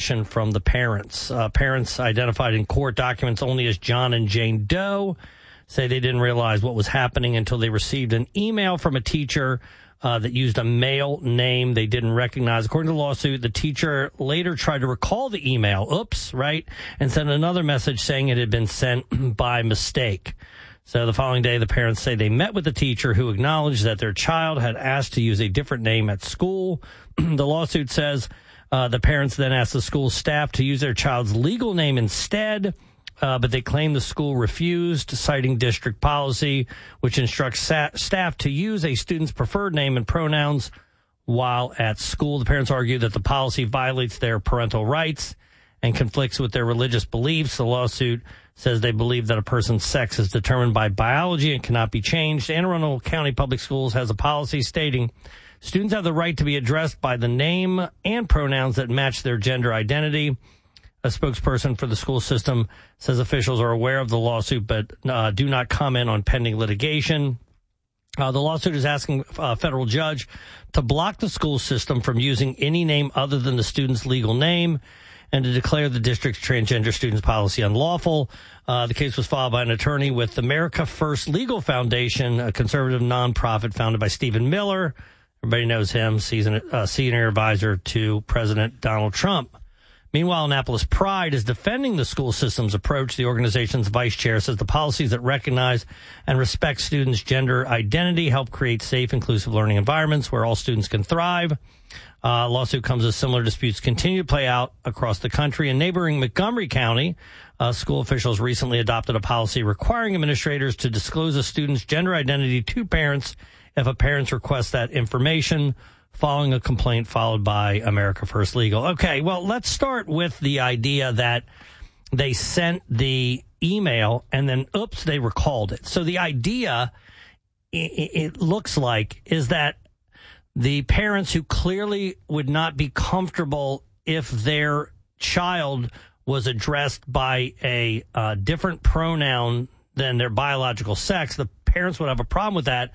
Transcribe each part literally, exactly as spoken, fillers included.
information from the parents. Uh, parents identified in court documents only as John and Jane Doe say they didn't realize what was happening until they received an email from a teacher uh, that used a male name they didn't recognize. According to the lawsuit, the teacher later tried to recall the email, oops, right, and sent another message saying it had been sent by mistake. So the following day, the parents say they met with the teacher who acknowledged that their child had asked to use a different name at school. The lawsuit says uh, the parents then asked the school staff to use their child's legal name instead, uh, but they claim the school refused, citing district policy, which instructs sa- staff to use a student's preferred name and pronouns while at school. The parents argue that the policy violates their parental rights and conflicts with their religious beliefs. The lawsuit says they believe that a person's sex is determined by biology and cannot be changed. Anne Arundel County Public Schools has a policy stating students have the right to be addressed by the name and pronouns that match their gender identity. A spokesperson for the school system says officials are aware of the lawsuit but uh, do not comment on pending litigation. Uh, the lawsuit is asking a federal judge to block the school system from using any name other than the student's legal name and to declare the district's transgender students policy unlawful. Uh, the case was filed by an attorney with America First Legal Foundation, a conservative nonprofit founded by Stephen Miller. Everybody knows him, season, uh, senior advisor to President Donald Trump. Meanwhile, Annapolis Pride is defending the school system's approach. The organization's vice chair says the policies that recognize and respect students' gender identity help create safe, inclusive learning environments where all students can thrive. Uh, lawsuit comes as similar disputes continue to play out across the country. In neighboring Montgomery County, uh, school officials recently adopted a policy requiring administrators to disclose a student's gender identity to parents if a parent requests that information, following a complaint followed by America First Legal. Okay, well, let's start with the idea that they sent the email and then, oops, they recalled it. So the idea, it, it looks like, is that the parents who clearly would not be comfortable if their child was addressed by a uh, different pronoun than their biological sex, the parents would have a problem with that.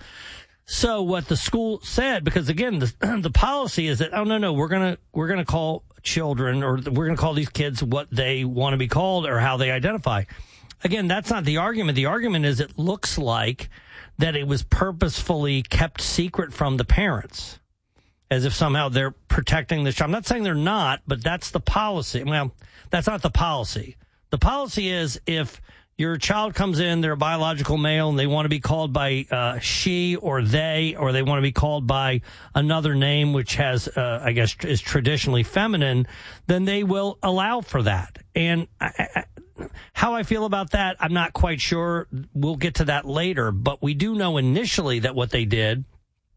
So what the school said, because again, the, the policy is that, oh, no, no, we're going to we're going to call children or we're going to call these kids what they want to be called or how they identify. Again, that's not the argument. The argument is it looks like that it was purposefully kept secret from the parents, as if somehow they're protecting the child. I'm not saying they're not, but that's the policy. Well, that's not the policy. The policy is if your child comes in, they're a biological male, and they want to be called by uh, she or they, or they want to be called by another name which has, uh, I guess, is traditionally feminine, then they will allow for that. And I, I, how I feel about that, I'm not quite sure. We'll get to that later. But we do know initially that what they did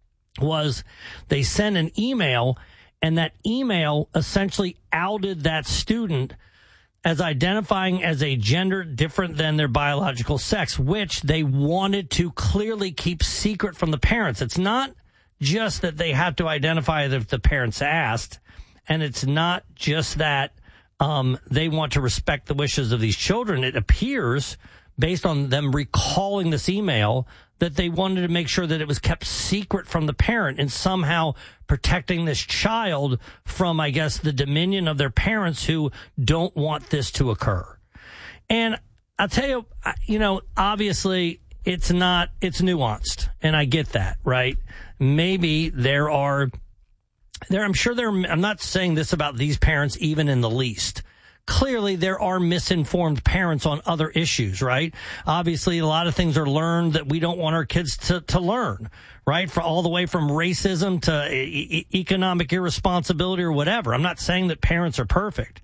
was they sent an email, and that email essentially outed that student as identifying as a gender different than their biological sex, which they wanted to clearly keep secret from the parents. It's not just that they had to identify it if the parents asked, and it's not just that um, they want to respect the wishes of these children. It appears, based on them recalling this email, that they wanted to make sure that it was kept secret from the parent and somehow protecting this child from, I guess, the dominion of their parents who don't want this to occur. And I'll tell you, you know, obviously it's not, it's nuanced, and I get that, right? Maybe there are, there, I'm sure there, I'm not saying this about these parents even in the least. Clearly, there are misinformed parents on other issues, right? Obviously, a lot of things are learned that we don't want our kids to, to learn, right? For all the way from racism to e- economic irresponsibility or whatever. I'm not saying that parents are perfect.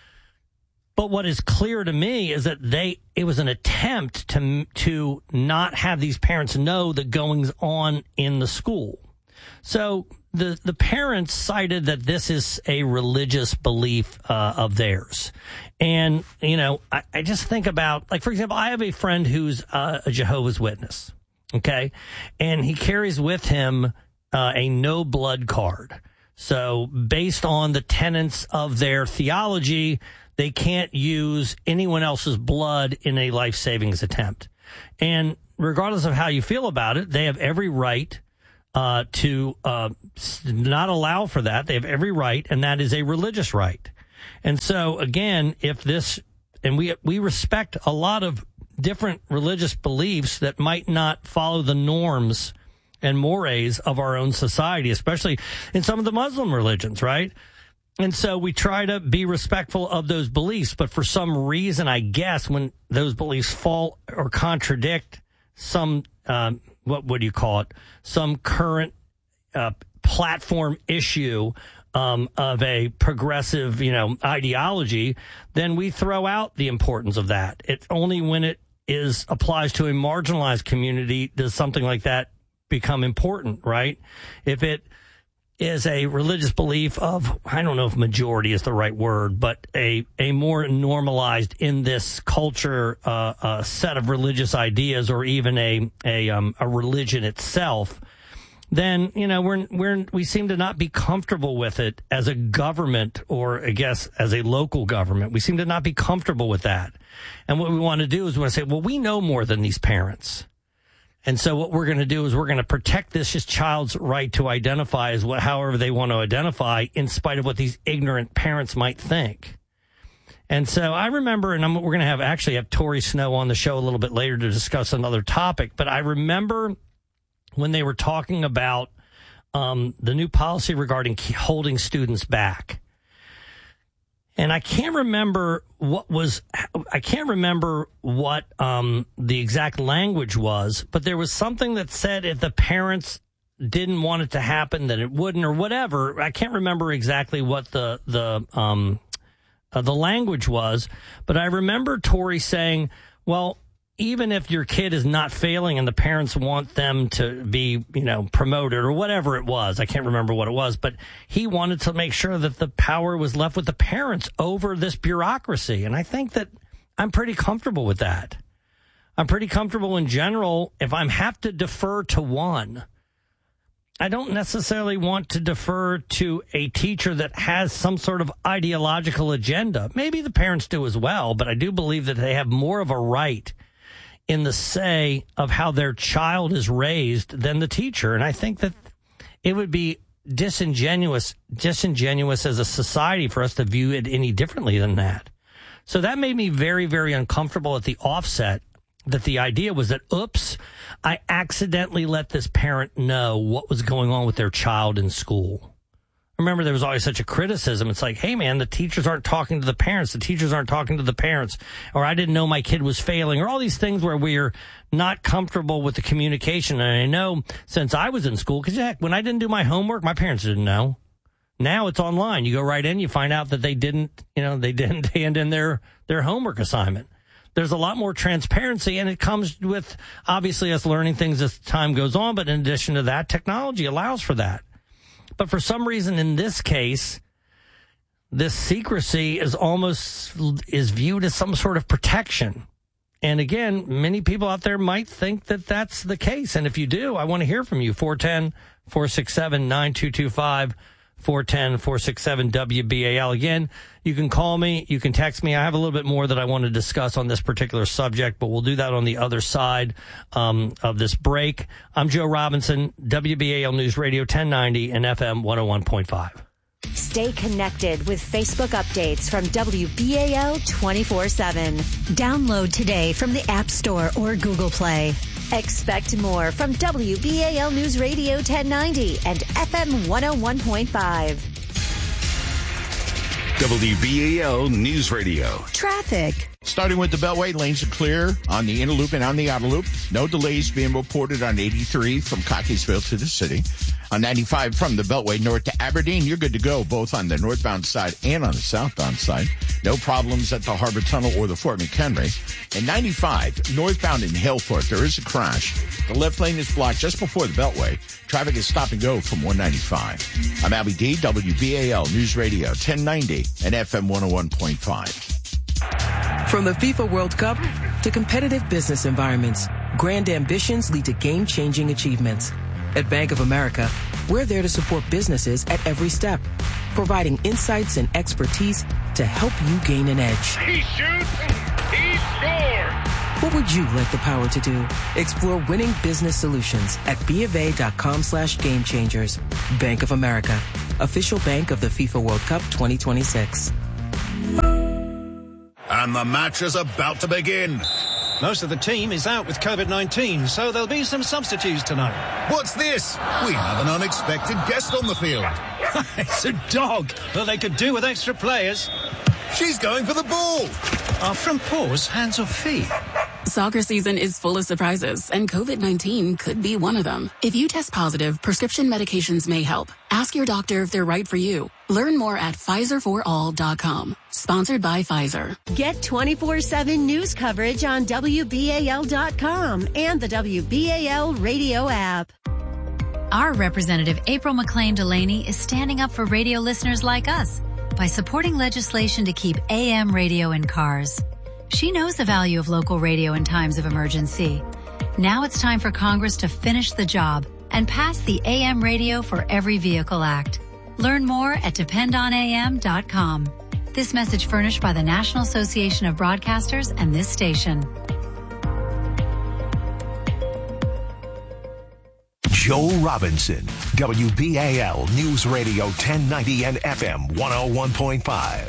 But what is clear to me is that they, it was an attempt to, to not have these parents know the goings on in the school. So the, the parents cited that this is a religious belief uh, of theirs. And, you know, I, I just think about, like, for example, I have a friend who's uh, a Jehovah's Witness, okay? And he carries with him uh, a no blood card. So based on the tenets of their theology, they can't use anyone else's blood in a life savings attempt. And regardless of how you feel about it, they have every right Uh, to uh, not allow for that. They have every right, and that is a religious right. And so, again, if this, and we we respect a lot of different religious beliefs that might not follow the norms and mores of our own society, especially in some of the Muslim religions, right? And so we try to be respectful of those beliefs, but for some reason, I guess, when those beliefs fall or contradict some, um, what would you call it, some current uh, platform issue um, of a progressive, you know, ideology, then we throw out the importance of that. It's only when it is applies to a marginalized community does something like that become important, right? If it is a religious belief of, I don't know if majority is the right word, but a, a more normalized in this culture uh, uh, set of religious ideas, or even a a, um, a religion itself, then, you know, we're we're we seem to not be comfortable with it as a government, or I guess as a local government. We seem to not be comfortable with that. And what we want to do is we want to say, well, we know more than these parents. And so what we're going to do is we're going to protect this just child's right to identify as what, however they want to identify, in spite of what these ignorant parents might think. And so I remember, and I'm, we're going to have actually have Tori Snow on the show a little bit later to discuss another topic, but I remember when they were talking about um, the new policy regarding holding students back. And I can't remember what was, I can't remember what um, the exact language was, but there was something that said if the parents didn't want it to happen, that it wouldn't, or whatever. I can't remember exactly what the the um, uh, the language was, but I remember Tori saying, well, even if your kid is not failing and the parents want them to be, you know, promoted or whatever it was, I can't remember what it was, but he wanted to make sure that the power was left with the parents over this bureaucracy. And I think that I'm pretty comfortable with that. I'm pretty comfortable in general. If I have to defer to one, I don't necessarily want to defer to a teacher that has some sort of ideological agenda. Maybe the parents do as well, but I do believe that they have more of a right in the say of how their child is raised than the teacher. And I think that it would be disingenuous, disingenuous as a society for us to view it any differently than that. So that made me very, very uncomfortable at the offset, that the idea was that, oops, I accidentally let this parent know what was going on with their child in school. Remember, there was always such a criticism. It's like, hey, man, the teachers aren't talking to the parents. The teachers aren't talking to the parents. Or I didn't know my kid was failing. Or all these things where we're not comfortable with the communication. And I know since I was in school, because heck, when I didn't do my homework, my parents didn't know. Now it's online. You go right in, you find out that they didn't, you know, they didn't hand in their, their homework assignment. There's a lot more transparency, and it comes with, obviously, us learning things as time goes on. But in addition to that, technology allows for that. But for some reason, in this case, this secrecy is almost is viewed as some sort of protection. And again, many people out there might think that that's the case. And if you do, I want to hear from you. four one zero, four six seven, nine two two five, four one zero, four six seven, W B A L. Again, you can call me. You can text me. I have a little bit more that I want to discuss on this particular subject, but we'll do that on the other side um, of this break. I'm Joe Robinson, W B A L News Radio ten ninety and F M one oh one point five. Stay connected with Facebook updates from W B A L twenty-four seven. Download today from the App Store or Google Play. Expect more from W B A L News Radio ten ninety and F M one oh one point five. W B A L News Radio. Traffic. Starting with the Beltway, lanes are clear on the inner loop and on the outer loop. No delays being reported on eighty-three from Cockeysville to the city. On ninety-five from the Beltway north to Aberdeen, you're good to go both on the northbound side and on the southbound side. No problems at the Harbor Tunnel or the Fort McHenry. And ninety-five northbound in Haleford, there is a crash. The left lane is blocked just before the Beltway. Traffic is stop and go from one ninety-five. I'm Albie D, W B A L News Radio ten ninety and F M one oh one point five. From the FIFA World Cup to competitive business environments, grand ambitions lead to game-changing achievements. At Bank of America, we're there to support businesses at every step, providing insights and expertise to help you gain an edge. He shoots, he scores! What would you like the power to do? Explore winning business solutions at BofA.com slash game changers. Bank of America, official bank of the FIFA World Cup twenty twenty-six. And the match is about to begin. Most of the team is out with COVID nineteen, so there'll be some substitutes tonight. What's this? We have an unexpected guest on the field. It's a dog. Well, they could do with extra players. She's going for the ball. Are front paws hands or feet? Soccer season is full of surprises, and COVID nineteen could be one of them. If you test positive, prescription medications may help. Ask your doctor if they're right for you. Learn more at Pfizer for all dot com. Sponsored by Pfizer. Get twenty-four seven news coverage on W B A L dot com and the W B A L radio app. Our representative, April McLean Delaney, is standing up for radio listeners like us by supporting legislation to keep A M radio in cars. She knows the value of local radio in times of emergency. Now it's time for Congress to finish the job and pass the A M Radio for Every Vehicle Act. Learn more at depend on A M dot com. This message furnished by the National Association of Broadcasters and this station. Joe Robinson, W B A L News Radio ten ninety and F M one oh one point five.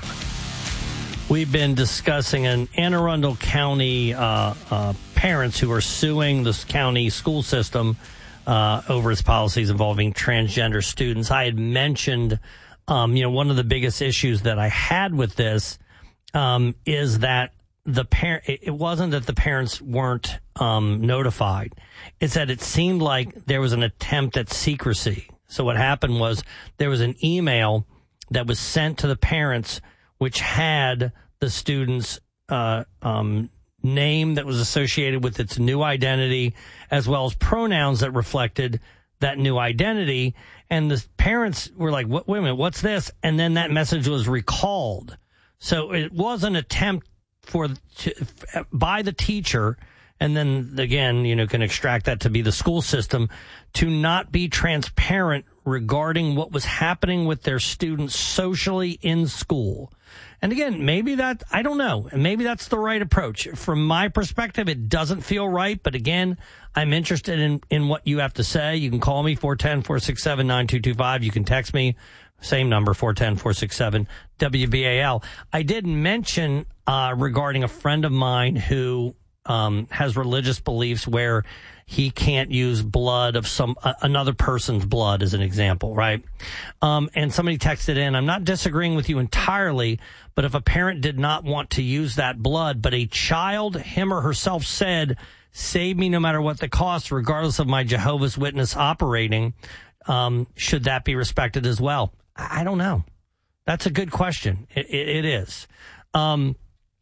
We've been discussing in Anne Arundel County uh, uh, parents who are suing this county school system uh, over its policies involving transgender students. I had mentioned, um, you know, one of the biggest issues that I had with this um, is that the parent. It wasn't that the parents weren't um, notified. It's that it seemed like there was an attempt at secrecy. So what happened was there was an email that was sent to the parents which had the student's uh, um, name that was associated with its new identity, as well as pronouns that reflected that new identity. And the parents were like, "What? Wait a minute, what's this?" And then that message was recalled. So it was an attempt for to, by the teacher, and then again, you know, can extract that to be the school system, to not be transparent regarding what was happening with their students socially in school. And again, maybe that, I don't know, and maybe that's the right approach. From my perspective, it doesn't feel right, but again, I'm interested in, in what you have to say. You can call me, four one zero, four six seven, nine two two five. You can text me, same number, four one zero, four six seven, W B A L. I did mention uh, regarding a friend of mine who um, has religious beliefs where he can't use blood of some uh, another person's blood as an example, right? Um, and somebody texted in, I'm not disagreeing with you entirely, but if a parent did not want to use that blood, but a child, him or herself, said, save me no matter what the cost, regardless of my Jehovah's Witness operating, um, should that be respected as well? I don't know. That's a good question. It, it, it is. Um,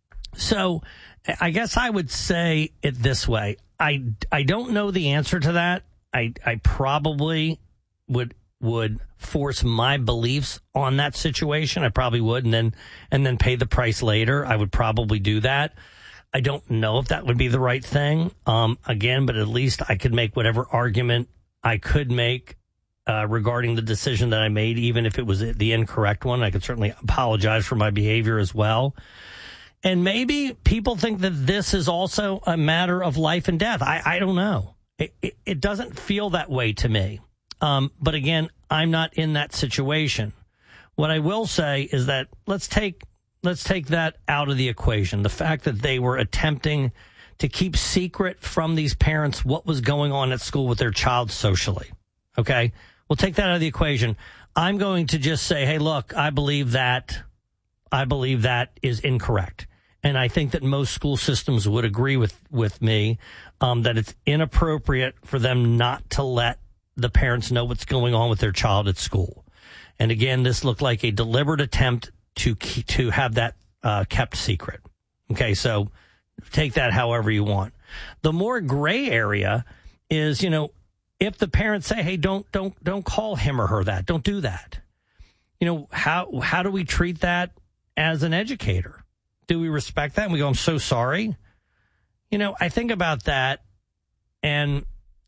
so I guess I would say it this way. I, I don't know the answer to that. I, I probably would would force my beliefs on that situation. I probably would, and then and then pay the price later. I would probably do that. I don't know if that would be the right thing. Um, again, but at least I could make whatever argument I could make uh, regarding the decision that I made, even if it was the incorrect one. I could certainly apologize for my behavior as well. And maybe people think that this is also a matter of life and death. I, I don't know. It, it, it doesn't feel that way to me. Um, but again, I'm not in that situation. What I will say is that let's take let's take that out of the equation. The fact that they were attempting to keep secret from these parents what was going on at school with their child socially. Okay? We'll take that out of the equation. I'm going to just say, hey, look, I believe that I believe that is incorrect. And I think that most school systems would agree with, with me um, that it's inappropriate for them not to let the parents know what's going on with their child at school. And again, this looked like a deliberate attempt to to have that uh, kept secret. Okay, so take that however you want. The more gray area is, you know, if the parents say, hey, don't don't don't call him or her that, don't do that. You know, how how do we treat that as an educator? Do we respect that? And we go, I'm so sorry. You know, I think about that, and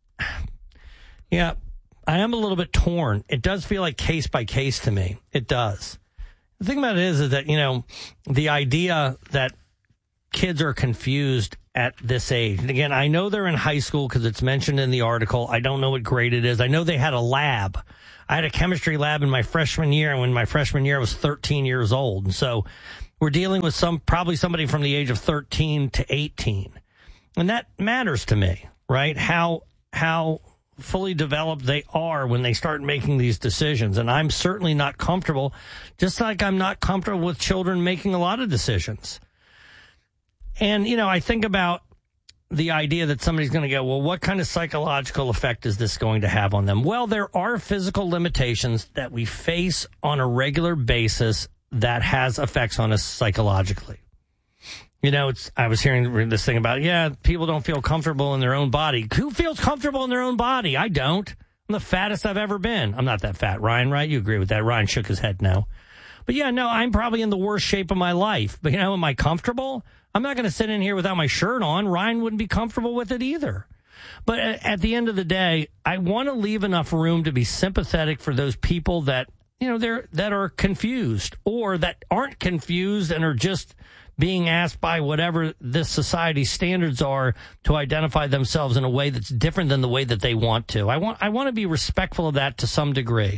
yeah, I am a little bit torn. It does feel like case by case to me. It does. The thing about it is, is that, you know, the idea that kids are confused at this age. And again, I know they're in high school because it's mentioned in the article. I don't know what grade it is. I know they had a lab. I had a chemistry lab in my freshman year, and when my freshman year I was thirteen years old. And so We're dealing with some probably somebody from the age of thirteen to eighteen. And that matters to me, right? How how fully developed they are when they start making these decisions. And I'm certainly not comfortable, just like I'm not comfortable with children making a lot of decisions. And, you know, I think about the idea that somebody's going to go, well, what kind of psychological effect is this going to have on them? Well, there are physical limitations that we face on a regular basis that has effects on us psychologically. You know, it's, I was hearing this thing about, yeah, people don't feel comfortable in their own body. Who feels comfortable in their own body? I don't. I'm the fattest I've ever been. I'm not that fat, Ryan, right? You agree with that? Ryan shook his head no. But yeah, no, I'm probably in the worst shape of my life. But, you know, am I comfortable? I'm not going to sit in here without my shirt on. Ryan wouldn't be comfortable with it either. But at the end of the day, I want to leave enough room to be sympathetic for those people that, you know, they're that are confused or that aren't confused and are just being asked by whatever this society's standards are to identify themselves in a way that's different than the way that they want to. I want I want to be respectful of that to some degree.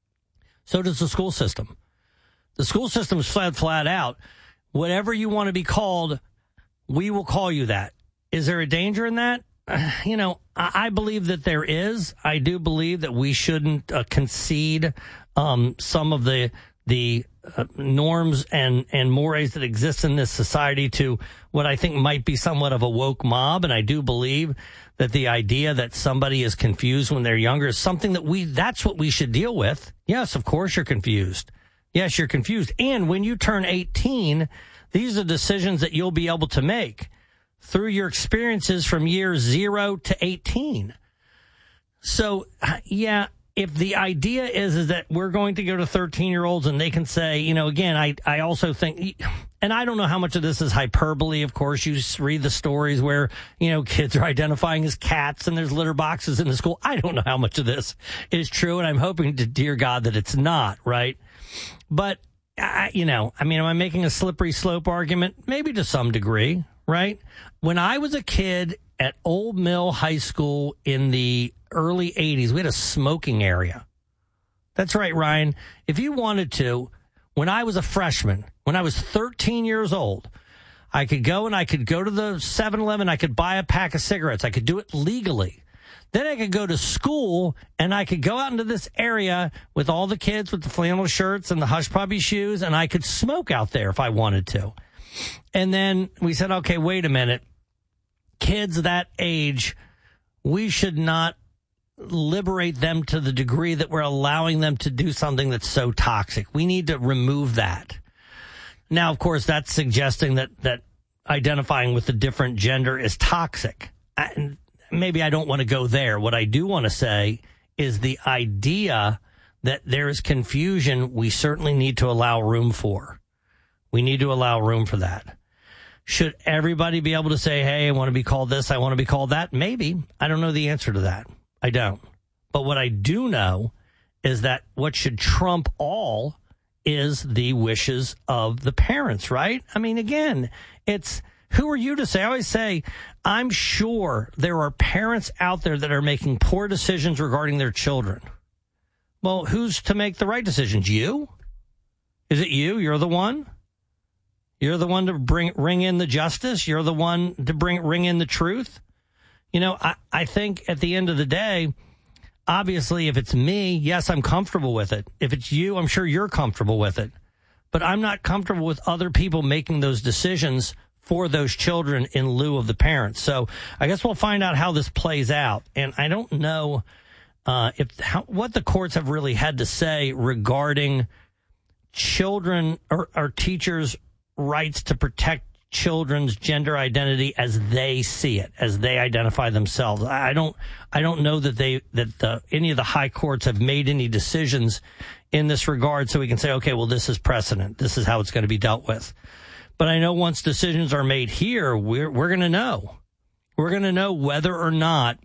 So does the school system. The school system is flat, flat out. Whatever you want to be called, we will call you that. Is there a danger in that? Uh, you know, I, I believe that there is. I do believe that we shouldn't uh, concede um, some of the the uh, norms and, and mores that exist in this society to what I think might be somewhat of a woke mob. And I do believe that the idea that somebody is confused when they're younger is something that we, that's what we should deal with. Yes, of course you're confused. Yes, you're confused. And when you turn eighteen, these are decisions that you'll be able to make through your experiences from years zero to eighteen. So, yeah, if the idea is, is that we're going to go to thirteen-year-olds and they can say, you know, again, I, I also think, and I don't know how much of this is hyperbole. Of course, you read the stories where, you know, kids are identifying as cats and there's litter boxes in the school. I don't know how much of this is true, and I'm hoping to dear God that it's not, right? But, I, you know, I mean, am I making a slippery slope argument? Maybe to some degree, right? When I was a kid at Old Mill High School in the early eighties, we had a smoking area. That's right, Ryan. If you wanted to, when I was a freshman, when I was thirteen years old, I could go and I could go to the seven eleven, I could buy a pack of cigarettes. I could do it legally. Then I could go to school and I could go out into this area with all the kids with the flannel shirts and the hush puppy shoes, and I could smoke out there if I wanted to. And then we said, okay, wait a minute. Kids that age, we should not liberate them to the degree that we're allowing them to do something that's so toxic. We need to remove that. Now, of course, that's suggesting that, that identifying with a different gender is toxic. I, maybe I don't want to go there. What I do want to say is the idea that there is confusion we certainly need to allow room for. We need to allow room for that. Should everybody be able to say, hey, I want to be called this, I want to be called that? Maybe. I don't know the answer to that. I don't. But what I do know is that what should trump all is the wishes of the parents, right? I mean, again, it's, who are you to say? I always say, I'm sure there are parents out there that are making poor decisions regarding their children. Well, who's to make the right decisions? You? Is it you? You're the one? You're the one to bring ring in the justice? You're the one to bring ring in the truth? You know, I, I think at the end of the day, obviously, if it's me, yes, I'm comfortable with it. If it's you, I'm sure you're comfortable with it. But I'm not comfortable with other people making those decisions for those children in lieu of the parents. So I guess we'll find out how this plays out. And I don't know uh, if how, what the courts have really had to say regarding children or, or teachers' rights to protect children's gender identity as they see it, as they identify themselves. I don't, I don't know that they, that the, any of the high courts have made any decisions in this regard. So we can say, okay, well, this is precedent. This is how it's going to be dealt with. But I know once decisions are made here, we're, we're going to know. We're going to know whether or not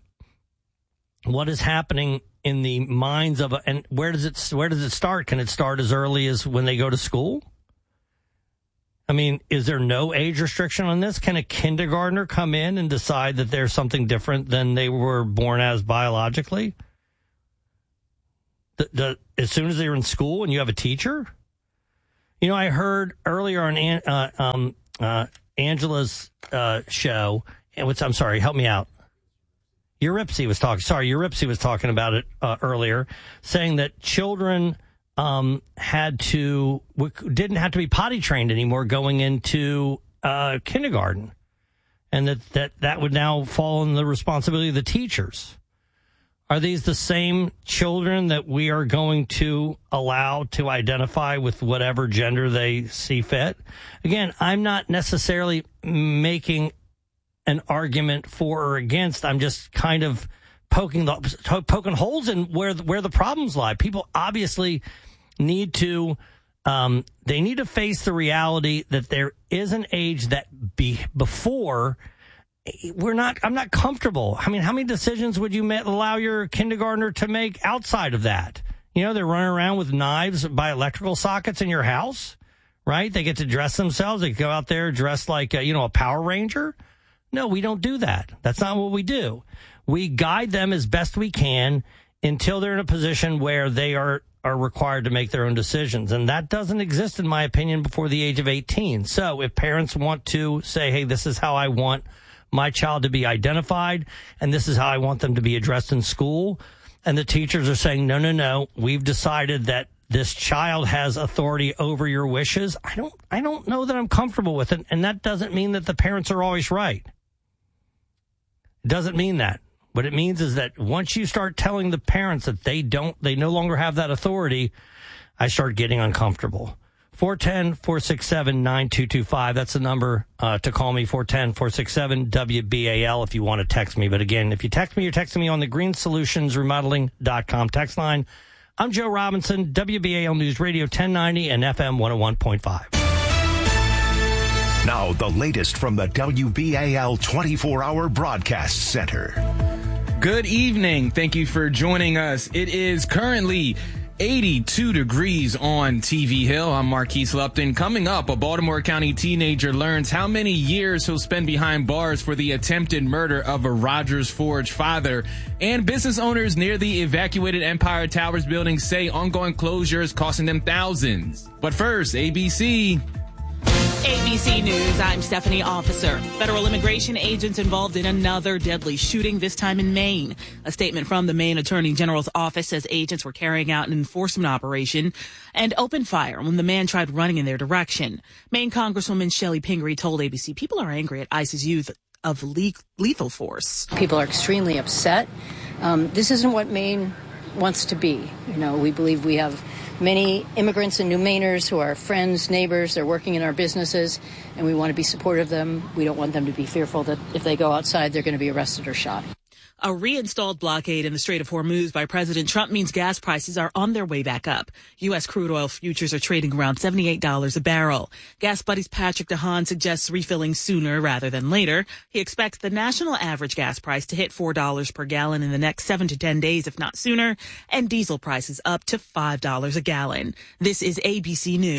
what is happening in the minds of, a, and where does it, where does it start? Can it start as early as when they go to school? I mean, is there no age restriction on this? Can a kindergartner come in and decide that there's something different than they were born as biologically? The, the, as soon as they're in school and you have a teacher? You know, I heard earlier on uh, um, uh, Angela's uh, show, and what's, I'm sorry, help me out. Euripsy was talking, sorry, Euripsy was talking about it uh, earlier, saying that children um, had to, didn't have to be potty trained anymore going into uh, kindergarten. And that, that that would now fall on the responsibility of the teachers. Are these the same children that we are going to allow to identify with whatever gender they see fit? Again, I'm not necessarily making an argument for or against. I'm just kind of poking the poking holes in where where the problems lie. People obviously need to um, they need to face the reality that there is an age that be before. We're not, I'm not comfortable. I mean, how many decisions would you ma- allow your kindergartner to make outside of that? You know, they're running around with knives by electrical sockets in your house, right? They get to dress themselves. They go out there dressed like, a, you know, a Power Ranger. No, we don't do that. That's not what we do. We guide them as best we can until they're in a position where they are, are required to make their own decisions. And that doesn't exist, in my opinion, before the age of eighteen. So if parents want to say, hey, this is how I want my child to be identified, and this is how I want them to be addressed in school, and the teachers are saying, no, no, no, we've decided that this child has authority over your wishes, I don't I don't know that I'm comfortable with it, and that doesn't mean that the parents are always right. It doesn't mean that. What it means is that once you start telling the parents that they don't, they no longer have that authority, I start getting uncomfortable. four one zero, four six seven, nine two two five. That's the number uh, to call me, four one zero, four six seven, W B A L, if you want to text me. But again, if you text me, you're texting me on the green solutions remodeling dot com text line. I'm Joe Robinson, W B A L News Radio ten ninety and F M one oh one point five. Now, the latest from the W B A L twenty-four hour Broadcast Center. Good evening. Thank you for joining us. It is currently eighty-two degrees on T V Hill. I'm Marquise Lupton. Coming up, a Baltimore County teenager learns how many years he'll spend behind bars for the attempted murder of a Rogers Forge father. And business owners near the evacuated Empire Towers building say ongoing closure is costing them thousands. But first, A B C. A B C News, I'm Stephanie Officer. Federal immigration agents involved in another deadly shooting, this time in Maine. A statement from the Maine Attorney General's office says agents were carrying out an enforcement operation and opened fire when the man tried running in their direction. Maine Congresswoman Shelley Pingree told A B C people are angry at ICE's use of le- lethal force. People are extremely upset. Um, this isn't what Maine wants to be. You know, we believe we have many immigrants and New Mainers who are friends, neighbors, they're working in our businesses, and we want to be supportive of them. We don't want them to be fearful that if they go outside, they're going to be arrested or shot. A reinstalled blockade in the Strait of Hormuz by President Trump means gas prices are on their way back up. U S crude oil futures are trading around seventy-eight dollars a barrel. Gas Buddy's Patrick DeHaan suggests refilling sooner rather than later. He expects the national average gas price to hit four dollars per gallon in the next seven to ten days, if not sooner, and diesel prices up to five dollars a gallon. This is A B C News.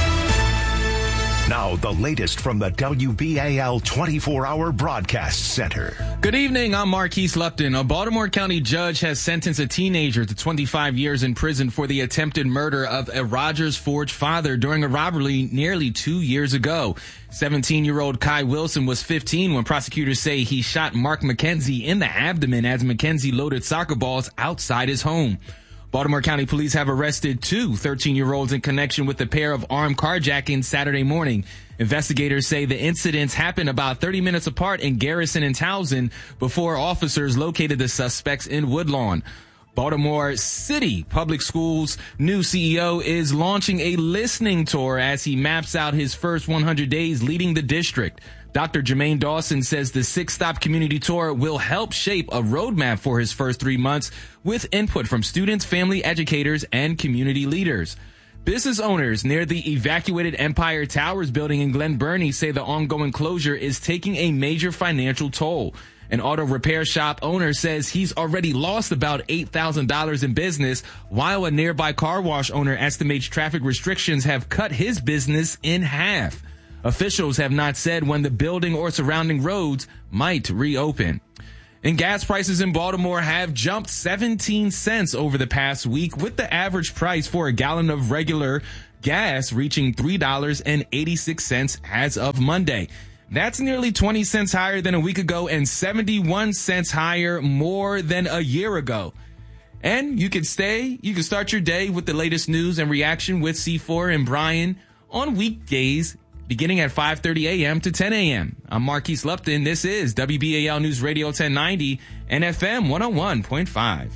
Now, the latest from the W B A L twenty-four hour Broadcast Center. Good evening. I'm Marquise Lupton. A Baltimore County judge has sentenced a teenager to twenty-five years in prison for the attempted murder of a Rogers Forge father during a robbery nearly two years ago. seventeen-year-old Kai Wilson was fifteen when prosecutors say he shot Mark McKenzie in the abdomen as McKenzie loaded soccer balls outside his home. Baltimore County Police have arrested two thirteen-year-olds in connection with a pair of armed carjackings Saturday morning. Investigators say the incidents happened about thirty minutes apart in Garrison and Towson before officers located the suspects in Woodlawn. Baltimore City Public Schools' new C E O is launching a listening tour as he maps out his first one hundred days leading the district. Doctor Jermaine Dawson says the six-stop community tour will help shape a roadmap for his first three months with input from students, family educators, and community leaders. Business owners near the evacuated Empire Towers building in Glen Burnie say the ongoing closure is taking a major financial toll. An auto repair shop owner says he's already lost about eight thousand dollars in business, while a nearby car wash owner estimates traffic restrictions have cut his business in half. Officials have not said when the building or surrounding roads might reopen. And gas prices in Baltimore have jumped seventeen cents over the past week, with the average price for a gallon of regular gas reaching three dollars and eighty-six cents as of Monday. That's nearly twenty cents higher than a week ago and seventy-one cents higher more than a year ago. And you can stay, you can start your day with the latest news and reaction with C four and Brian on weekdays beginning at five thirty a.m. to ten a.m. I'm Marquise Lupton. This is W B A L News Radio ten ninety and F M one oh one point five.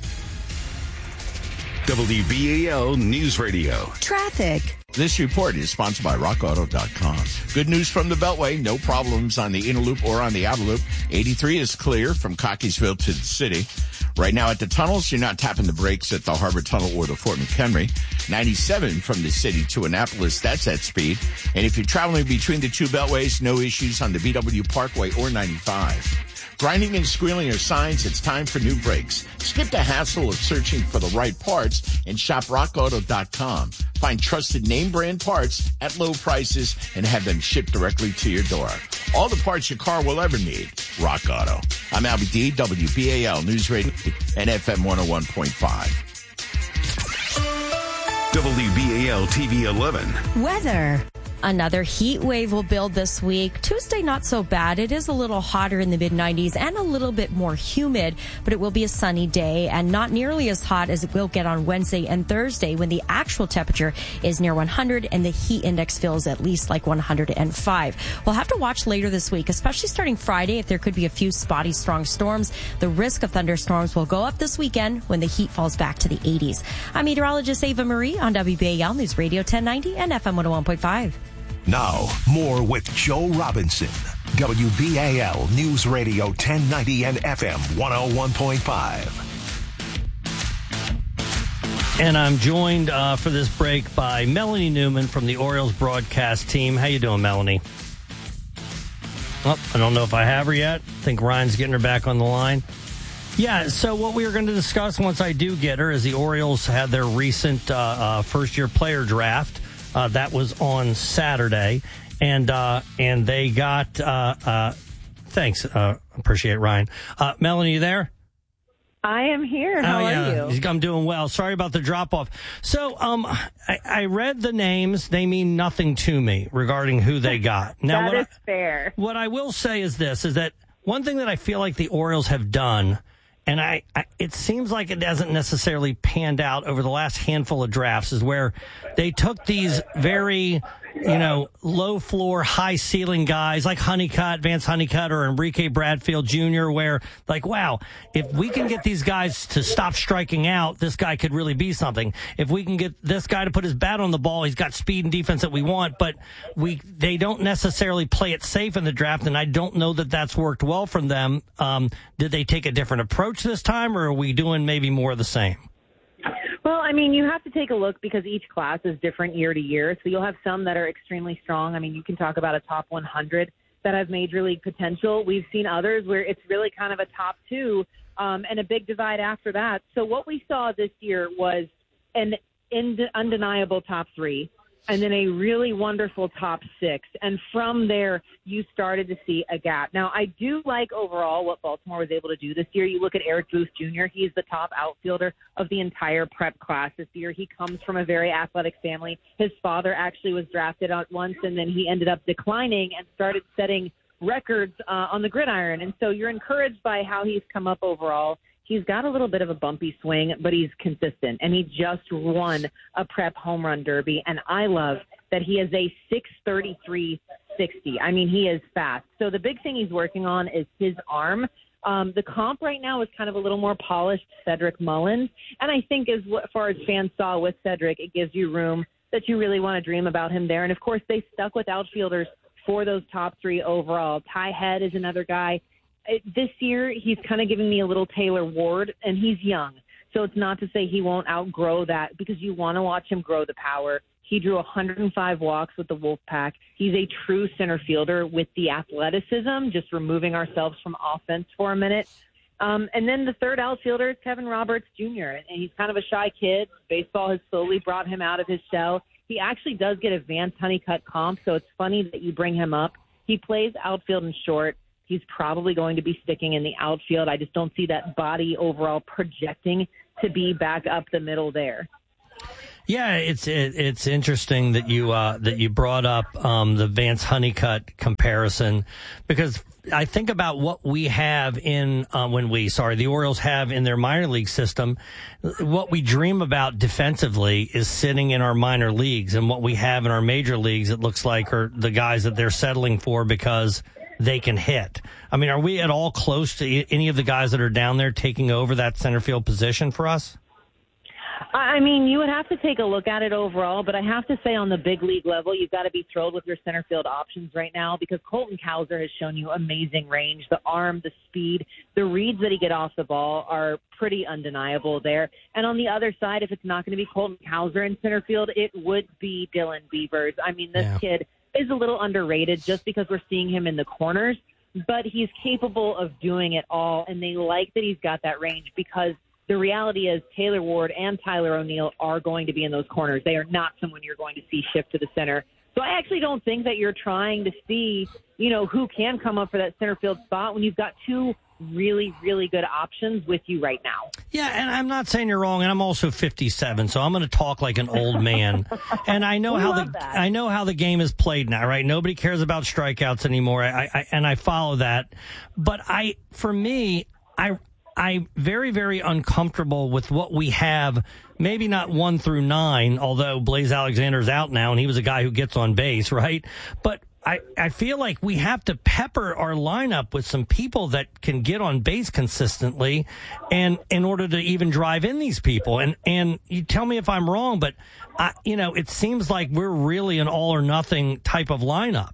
W B A L News Radio. Traffic. This report is sponsored by rock auto dot com. Good news from the Beltway. No problems on the inner loop or on the outer loop. eighty-three is clear from Cockeysville to the city. Right now at the tunnels, you're not tapping the brakes at the Harbor Tunnel or the Fort McHenry. ninety-seven from the city to Annapolis, that's at speed. And if you're traveling between the two beltways, no issues on the B W Parkway or ninety-five. Grinding and squealing are signs it's time for new brakes. Skip the hassle of searching for the right parts and shop rock auto dot com. Find trusted name brand parts at low prices and have them shipped directly to your door. All the parts your car will ever need. Rock Auto. I'm Albie D, W B A L News Radio and F M one oh one point five. W B A L T V eleven. Weather. Another heat wave will build this week. Tuesday, not so bad. It is a little hotter in the mid nineties and a little bit more humid, but it will be a sunny day and not nearly as hot as it will get on Wednesday and Thursday when the actual temperature is near one hundred and the heat index feels at least like one hundred five. We'll have to watch later this week, especially starting Friday, if there could be a few spotty strong storms. The risk of thunderstorms will go up this weekend when the heat falls back to the eighties. I'm meteorologist Ava Marie on W B A L News Radio ten ninety and F M one oh one point five. Now, more with Joe Robinson. W B A L News Radio ten ninety and F M one oh one point five. And I'm joined uh, for this break by Melanie Newman from the Orioles broadcast team. How you doing, Melanie? Oh, I don't know if I have her yet. I think Ryan's getting her back on the line. Yeah, so what we were going to discuss once I do get her is the Orioles had their recent uh, uh, first-year player draft. Uh, that was on Saturday, and uh, and they got, uh, uh, thanks, uh, appreciate Ryan. Uh, Melanie, you there? I am here. How oh, yeah. are you? I'm doing well. Sorry about the drop-off. So um, I, I read the names. They mean nothing to me regarding who they got. Now, that what is I, fair. What I will say is this, is that one thing that I feel like the Orioles have done, and I, I, it seems like it hasn't necessarily panned out over the last handful of drafts, is where they took these very, you know, low floor, high ceiling guys like Honeycutt, Vance Honeycutt, or Enrique Bradfield Junior, where like, wow, if we can get these guys to stop striking out, this guy could really be something. If we can get this guy to put his bat on the ball, he's got speed and defense that we want, but we, they don't necessarily play it safe in the draft. And I don't know that that's worked well for them. Um, did they take a different approach this time, or are we doing maybe more of the same? Well, I mean, you have to take a look because each class is different year to year. So you'll have some that are extremely strong. I mean, you can talk about a top one hundred that have major league potential. We've seen others where it's really kind of a top two um, and a big divide after that. So what we saw this year was an ind- undeniable top three and then a really wonderful top six. And from there, you started to see a gap. Now, I do like overall what Baltimore was able to do this year. You look at Eric Booth Junior He's the top outfielder of the entire prep class this year. He comes from a very athletic family. His father actually was drafted out once, and then he ended up declining and started setting records uh, on the gridiron. And so you're encouraged by how he's come up overall. He's got a little bit of a bumpy swing, but he's consistent, and he just won a prep home run derby. And I love that he is a six thirty-three sixty. I mean, he is fast. So the big thing he's working on is his arm. Um, the comp right now is kind of a little more polished Cedric Mullins, and I think as far as fans saw with Cedric, it gives you room that you really want to dream about him there. And of course, they stuck with outfielders for those top three overall. Ty Head is another guy. This year, he's kind of giving me a little Taylor Ward, and he's young. So it's not to say he won't outgrow that because you want to watch him grow the power. He drew one hundred five walks with the Wolfpack. He's a true center fielder with the athleticism, just removing ourselves from offense for a minute. Um, and then the third outfielder is Kevin Roberts Junior, and he's kind of a shy kid. Baseball has slowly brought him out of his shell. He actually does get a Vance Honeycutt comp, so it's funny that you bring him up. He plays outfield and short. He's probably going to be sticking in the outfield. I just don't see that body overall projecting to be back up the middle there. Yeah, it's it, it's interesting that you uh, that you brought up um, the Vance Honeycutt comparison, because I think about what we have in uh, when we sorry the Orioles have in their minor league system. What we dream about defensively is sitting in our minor leagues, and what we have in our major leagues, it looks like, are the guys that they're settling for because they can hit. I mean, are we at all close to any of the guys that are down there taking over that center field position for us? I mean, you would have to take a look at it overall, but I have to say on the big league level, you've got to be thrilled with your center field options right now, because Colton Cowser has shown you amazing range. The arm, the speed, the reads that he get off the ball are pretty undeniable there. And on the other side, if it's not going to be Colton Cowser in center field, it would be Dylan Beavers. I mean, this yeah. kid is a little underrated just because we're seeing him in the corners, but he's capable of doing it all, and they like that he's got that range, because the reality is Taylor Ward and Tyler O'Neill are going to be in those corners. They are not someone you're going to see shift to the center. So I actually don't think that you're trying to see, you know, who can come up for that center field spot when you've got two really, really good options with you right now. Yeah, and I'm not saying you're wrong, and I'm also fifty-seven, so I'm going to talk like an old man. And I know we how love the that. I know how the game is played now, right? Nobody cares about strikeouts anymore. I, I and I follow that, but I, for me, I. I'm very, very uncomfortable with what we have, maybe not one through nine, although Blaze Alexander's out now, and he was a guy who gets on base, right? But I, I feel like we have to pepper our lineup with some people that can get on base consistently, and in order to even drive in these people. And, and you tell me if I'm wrong, but, I, you know, it seems like we're really an all-or-nothing type of lineup.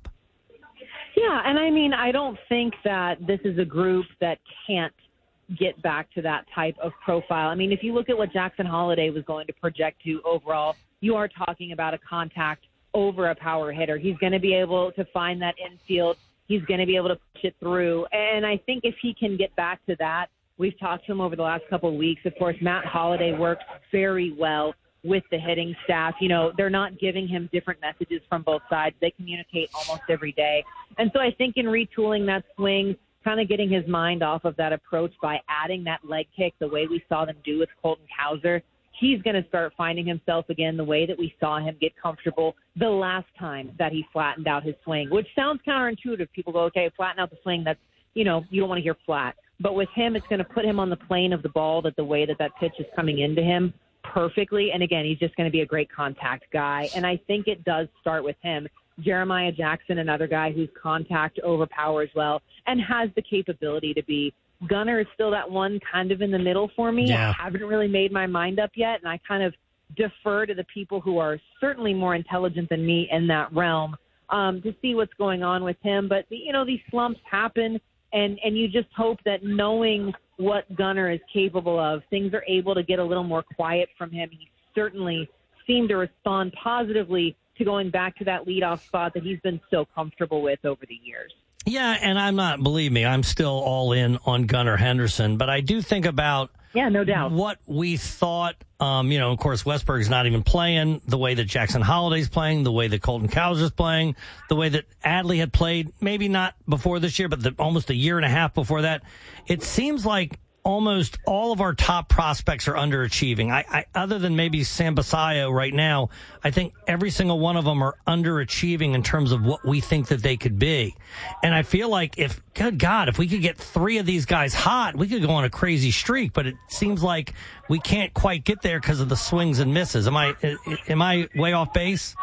Yeah, and I mean, I don't think that this is a group that can't get back to that type of profile. I mean, if you look at what Jackson Holiday was going to project to overall, you are talking about a contact over a power hitter. He's going to be able to find that infield. He's going to be able to push it through. And I think if he can get back to that, we've talked to him over the last couple of weeks. Of course, Matt Holliday works very well with the hitting staff. You know, they're not giving him different messages from both sides. They communicate almost every day. And so I think in retooling that swing, kind of getting his mind off of that approach by adding that leg kick the way we saw them do with Colton Cowser, he's going to start finding himself again the way that we saw him get comfortable the last time that he flattened out his swing, which sounds counterintuitive. People go, okay, flatten out the swing. That's, you know, you don't want to hear flat. But with him, it's going to put him on the plane of the ball, that the way that that pitch is coming into him perfectly. And again, he's just going to be a great contact guy. And I think it does start with him. Jeremiah Jackson, another guy who's contact over power as well and has the capability to be. Gunnar is still that one kind of in the middle for me. Yeah. I haven't really made my mind up yet, and I kind of defer to the people who are certainly more intelligent than me in that realm um, to see what's going on with him. But, you know, these slumps happen, and, and you just hope that knowing what Gunnar is capable of, things are able to get a little more quiet from him. He certainly seemed to respond positively to going back to that leadoff spot that he's been so comfortable with over the years. Yeah, and I'm not, believe me, I'm still all in on Gunnar Henderson, but I do think about yeah, no doubt what we thought. Um, you know, of course, Westberg's not even playing the way that Jackson Holliday's playing, the way that Colton Cowser's playing, the way that Adley had played, maybe not before this year, but the, almost a year and a half before that. It seems like almost all of our top prospects are underachieving. I, I, other than maybe Sam Basayo right now, I think every single one of them are underachieving in terms of what we think that they could be. And I feel like if, good God, if we could get three of these guys hot, we could go on a crazy streak, but it seems like we can't quite get there because of the swings and misses. Am I, am I way off base?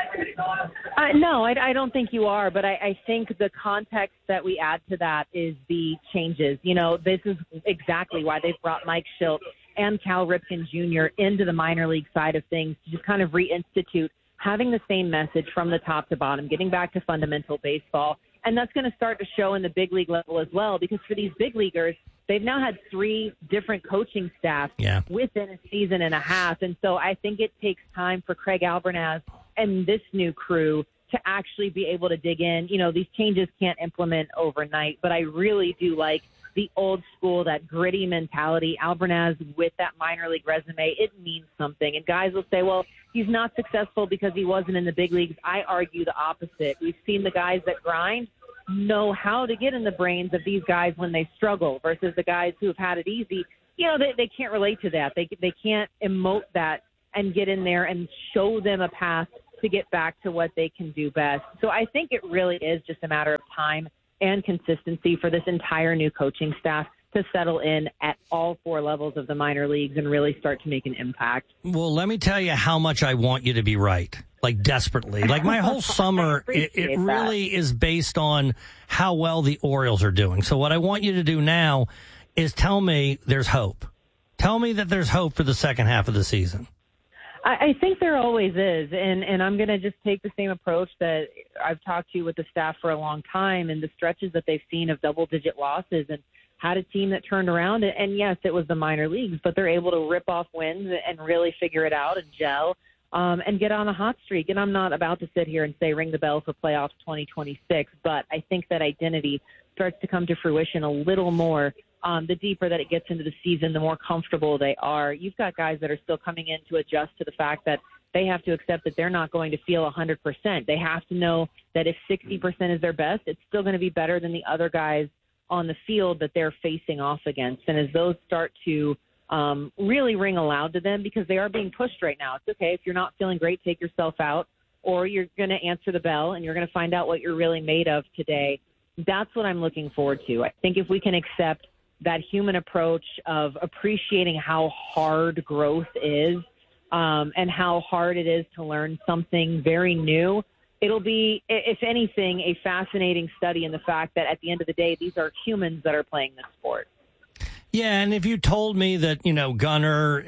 Uh, no, I, I don't think you are, but I, I think the context that we add to that is the changes. You know, this is exactly why they've brought Mike Schilt and Cal Ripken Junior into the minor league side of things to just kind of reinstitute having the same message from the top to bottom, getting back to fundamental baseball. And that's going to start to show in the big league level as well, because for these big leaguers, they've now had three different coaching staffs yeah. within a season and a half. And so I think it takes time for Craig Albernaz and this new crew to actually be able to dig in. You know, these changes can't implement overnight, but I really do like the old school, that gritty mentality. Albernaz with that minor league resume, it means something. And guys will say, well, he's not successful because he wasn't in the big leagues. I argue the opposite. We've seen the guys that grind know how to get in the brains of these guys when they struggle versus the guys who have had it easy. You know, they, they can't relate to that. They, they can't emote that and get in there and show them a path to get back to what they can do best. So I think it really is just a matter of time and consistency for this entire new coaching staff to settle in at all four levels of the minor leagues and really start to make an impact. Well, let me tell you how much I want you to be right, like desperately. Like my whole summer, it, it really is based on how well the Orioles are doing. So what I want you to do now is tell me there's hope. Tell me that there's hope for the second half of the season. I, I think there always is, and, and I'm going to just take the same approach that I've talked to with the staff for a long time and the stretches that they've seen of double-digit losses and had a team that turned around. And, yes, it was the minor leagues, but they're able to rip off wins and really figure it out and gel um, and get on a hot streak. And I'm not about to sit here and say ring the bell for playoffs twenty twenty-six, but I think that identity starts to come to fruition a little more. Um, the deeper that it gets into the season, the more comfortable they are. You've got guys that are still coming in to adjust to the fact that they have to accept that they're not going to feel one hundred percent. They have to know that if sixty percent is their best, it's still going to be better than the other guys on the field that they're facing off against. And as those start to um, really ring aloud to them, because they are being pushed right now. It's okay. If you're not feeling great, take yourself out, or you're going to answer the bell and you're going to find out what you're really made of today. That's what I'm looking forward to. I think if we can accept that human approach of appreciating how hard growth is um, and how hard it is to learn something very new, it'll be, if anything, a fascinating study in the fact that at the end of the day, these are humans that are playing this sport. Yeah, and if you told me that, you know, Gunnar,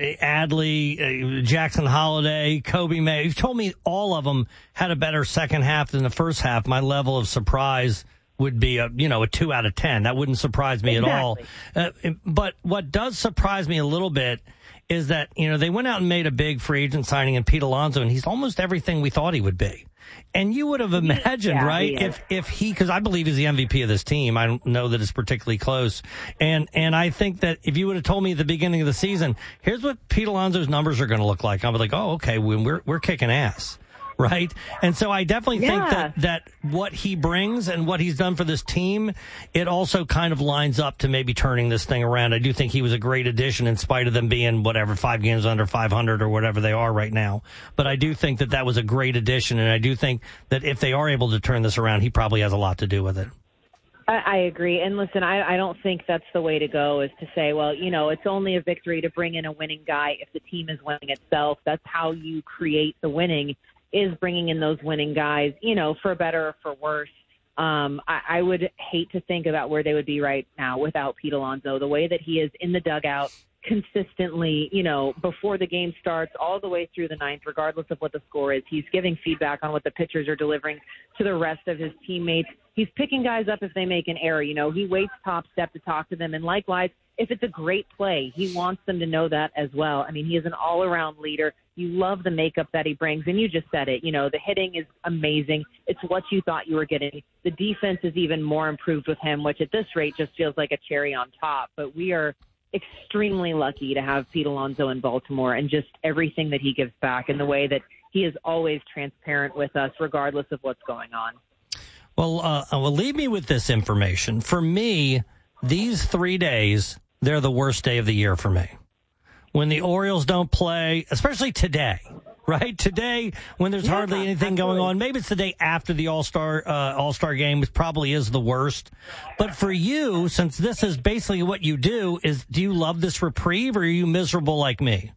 Adley, uh, Jackson Holiday, Kobe May, if you told me all of them had a better second half than the first half, my level of surprise would be a, you know, a two out of ten. That wouldn't surprise me exactly. at all. Uh, but what does surprise me a little bit is that, you know, they went out and made a big free agent signing in Pete Alonso, and he's almost everything we thought he would be. And you would have imagined, yeah, right, if if he, because I believe he's the M V P of this team. I don't know that it's particularly close. And and I think that if you would have told me at the beginning of the season, here's what Pete Alonso's numbers are going to look like, I was like, oh, okay, we're we're kicking ass. Right. And so I definitely yeah. think that, that what he brings and what he's done for this team, it also kind of lines up to maybe turning this thing around. I do think he was a great addition in spite of them being whatever, five games under five hundred or whatever they are right now. But I do think that that was a great addition. And I do think that if they are able to turn this around, he probably has a lot to do with it. I, I agree. And listen, I, I don't think that's the way to go, is to say, well, you know, it's only a victory to bring in a winning guy if the team is winning itself. That's how you create the winning, is bringing in those winning guys, you know, for better or for worse. Um, I, I would hate to think about where they would be right now without Pete Alonso. The way that he is in the dugout consistently, you know, before the game starts, all the way through the ninth, regardless of what the score is. He's giving feedback on what the pitchers are delivering to the rest of his teammates. He's picking guys up if they make an error. You know, he waits top step to talk to them. And likewise, if it's a great play, he wants them to know that as well. I mean, he is an all-around leader. You love the makeup that he brings. And you just said it, you know, the hitting is amazing. It's what you thought you were getting. The defense is even more improved with him, which at this rate just feels like a cherry on top. But we are extremely lucky to have Pete Alonso in Baltimore and just everything that he gives back and the way that he is always transparent with us, regardless of what's going on. Well, uh, well, leave me with this information. For me, these three days, they're the worst day of the year for me. When the Orioles don't play, especially today, right? Today, when there's yeah, hardly anything absolutely. going on, maybe it's the day after the All-Star uh, All-Star game, which probably is the worst. But for you, since this is basically what you do, is do you love this reprieve, or are you miserable like me?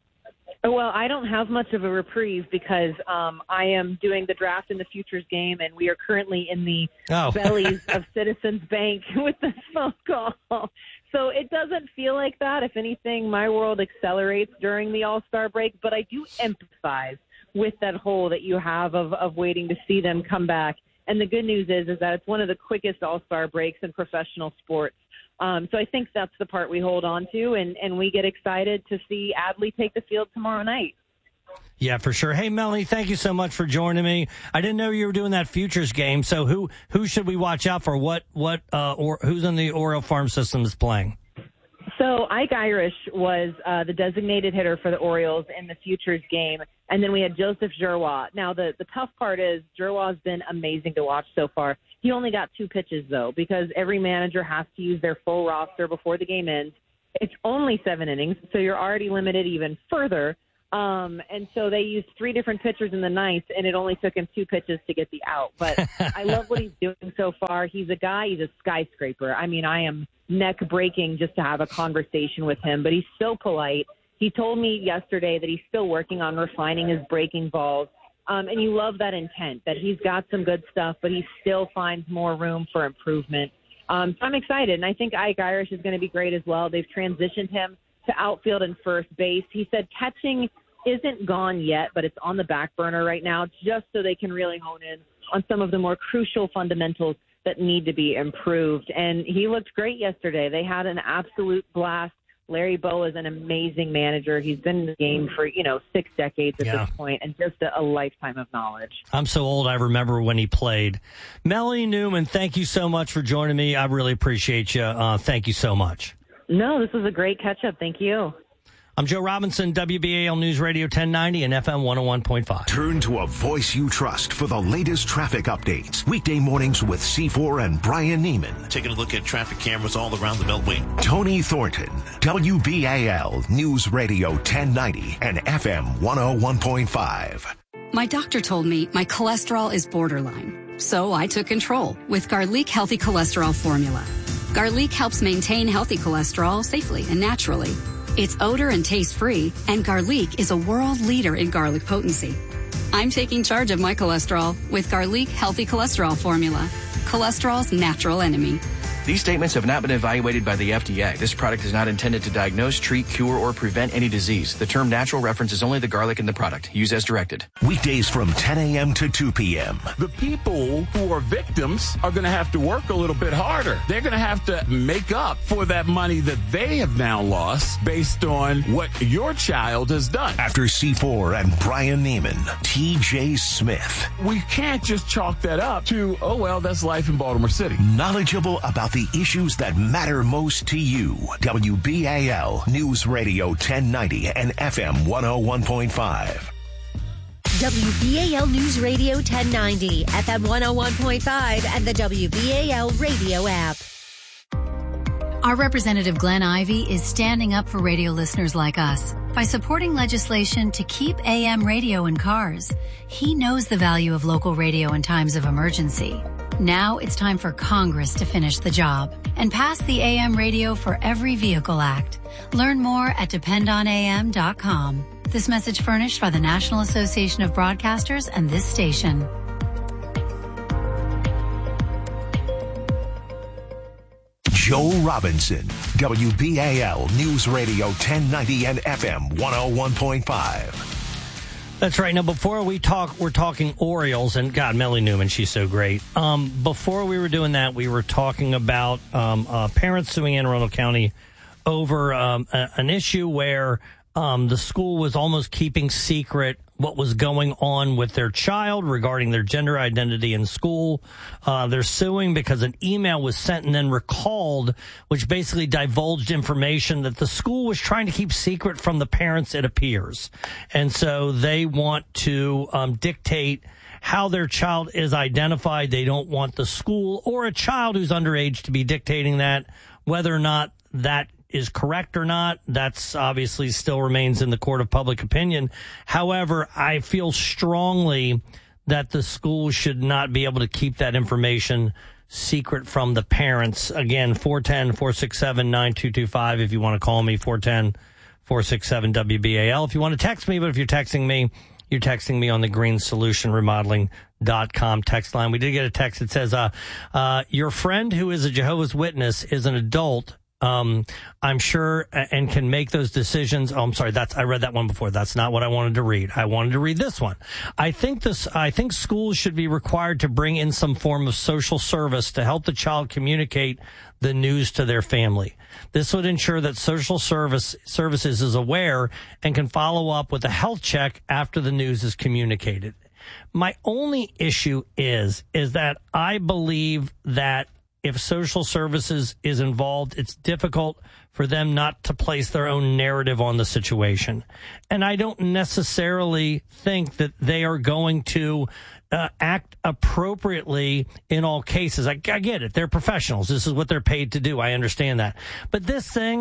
Well, I don't have much of a reprieve because um, I am doing the draft in the futures game, and we are currently in the oh. bellies of Citizens Bank with this phone call. So it doesn't feel like that. If anything, my world accelerates during the All-Star break, but I do empathize with that hole that you have of, of waiting to see them come back. And the good news is, is that it's one of the quickest All-Star breaks in professional sports. Um, so I think that's the part we hold on to, and, and we get excited to see Adley take the field tomorrow night. Yeah, for sure. Hey, Melanie, thank you so much for joining me. I didn't know you were doing that futures game. So who who should we watch out for? What what uh, or who's in the Oriole Farm System is playing? So Ike Irish was uh, the designated hitter for the Orioles in the futures game, and then we had Joseph Giroux. Now, the, the tough part is Giroux has been amazing to watch so far. He only got two pitches, though, because every manager has to use their full roster before the game ends. It's only seven innings, so you're already limited even further. Um, and so they used three different pitchers in the ninth, and it only took him two pitches to get the out. But I love what he's doing so far. He's a guy, he's a skyscraper. I mean, I am neck-breaking just to have a conversation with him, but he's so polite. He told me yesterday that he's still working on refining his breaking balls. Um, and you love that intent, that he's got some good stuff, but he still finds more room for improvement. Um, so I'm excited, and I think Ike Irish is going to be great as well. They've transitioned him to outfield and first base. He said catching isn't gone yet, but it's on the back burner right now, just so they can really hone in on some of the more crucial fundamentals that need to be improved. And he looked great yesterday. They had an absolute blast. Larry Bowa is an amazing manager. He's been in the game for, you know, six decades at yeah. this point, and just a, a lifetime of knowledge. I'm so old, I remember when he played. Melanie Newman, thank you so much for joining me. I really appreciate you. Uh, thank you so much. No, this was a great catch-up. Thank you. I'm Joe Robinson, W B A L News Radio ten ninety and F M one oh one point five. Turn to a voice you trust for the latest traffic updates. Weekday mornings with C four and Brian Neiman. Taking a look at traffic cameras all around the Beltway. Tony Thornton, W B A L News Radio ten ninety and F M one oh one point five. My doctor told me my cholesterol is borderline, so I took control with Garlic Healthy Cholesterol Formula. Garlic helps maintain healthy cholesterol safely and naturally. It's odor and taste free, and Garlic is a world leader in garlic potency. I'm taking charge of my cholesterol with Garlic Healthy Cholesterol Formula, cholesterol's natural enemy. These statements have not been evaluated by the F D A. This product is not intended to diagnose, treat, cure, or prevent any disease. The term natural references only the garlic in the product. Use as directed. Weekdays from ten a.m. to two p.m. The people who are victims are going to have to work a little bit harder. They're going to have to make up for that money that they have now lost based on what your child has done. After C four and Brian Neiman, T J Smith. We can't just chalk that up to, oh, well, that's life in Baltimore City. Knowledgeable about the issues that matter most to you. W B A L News Radio ten ninety and F M one oh one point five. W B A L News Radio ten ninety, F M one oh one point five, and the W B A L radio app. Our representative Glenn Ivey is standing up for radio listeners like us by supporting legislation to keep A M radio in cars. He knows the value of local radio in times of emergency. Now it's time for Congress to finish the job and pass the A M Radio for Every Vehicle Act. Learn more at depend on A M dot com. This message furnished by the National Association of Broadcasters and this station. Joe Robinson, W B A L News Radio ten ninety and F M one oh one point five. That's right. Now, before we talk, we're talking Orioles, and God, Melanie Newman, she's so great. Um, before we were doing that, we were talking about um, uh, parents suing Anne Arundel County over um, a, an issue where um, the school was almost keeping secret what was going on with their child regarding their gender identity in school. Uh, they're suing because an email was sent and then recalled, which basically divulged information that the school was trying to keep secret from the parents, it appears. And so they want to um, dictate how their child is identified. They don't want the school or a child who's underage to be dictating that. Whether or not that is correct or not, that's obviously still remains in the court of public opinion. However, I feel strongly that the school should not be able to keep that information secret from the parents. Again, four one zero, four six seven, nine two two five if you want to call me, four one zero, four six seven, W B A L. If you want to text me, but if you're texting me, you're texting me on the green solution remodeling dot com text line. We did get a text that says, uh, uh, your friend who is a Jehovah's Witness is an adult. Um, I'm sure and can make those decisions. Oh, I'm sorry. That's, I read that one before. That's not what I wanted to read. I wanted to read this one. I think this, I think schools should be required to bring in some form of social service to help the child communicate the news to their family. This would ensure that social service services is aware and can follow up with a health check after the news is communicated. My only issue is, is that I believe that if social services is involved, it's difficult for them not to place their own narrative on the situation. And I don't necessarily think that they are going to uh, act appropriately in all cases. I, I get it. They're professionals. This is what they're paid to do. I understand that. But this thing,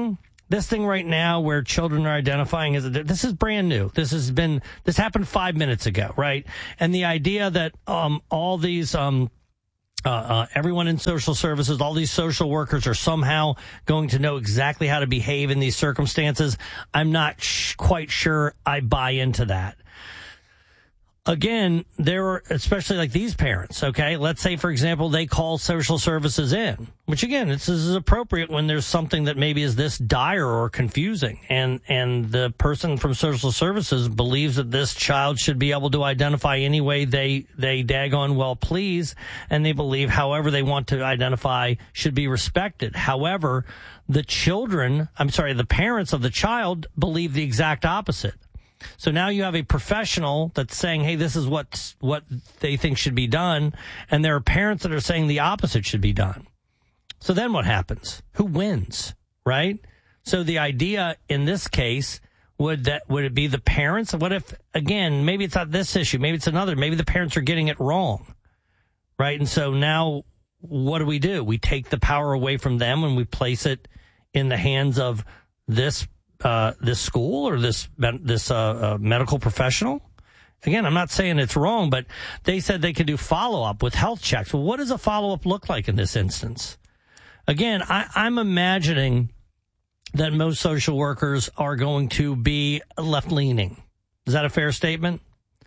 This thing right now where children are identifying as a, this is brand new. This has been, this happened five minutes ago, right? And the idea that um, all these, um, uh, uh, everyone in social services, all these social workers are somehow going to know exactly how to behave in these circumstances, I'm not sh- quite sure I buy into that. Again, there are, especially like these parents, okay? Let's say, for example, they call social services in, which again, this is appropriate when there's something that maybe is this dire or confusing. And, and the person from social services believes that this child should be able to identify any way they, they daggone well please. And they believe however they want to identify should be respected. However, the children, I'm sorry, the parents of the child believe the exact opposite. So now you have a professional that's saying, hey, this is what what they think should be done. And there are parents that are saying the opposite should be done. So then what happens? Who wins, right? So the idea in this case, would that would it be the parents? What if, again, maybe it's not this issue. Maybe it's another. Maybe the parents are getting it wrong, right? And so now what do we do? We take the power away from them and we place it in the hands of this Uh, this school or this this uh, uh, medical professional. Again, I'm not saying it's wrong, but they said they could do follow-up with health checks. Well, what does a follow-up look like in this instance? Again, I, I'm imagining that most social workers are going to be left-leaning. Is that a fair statement?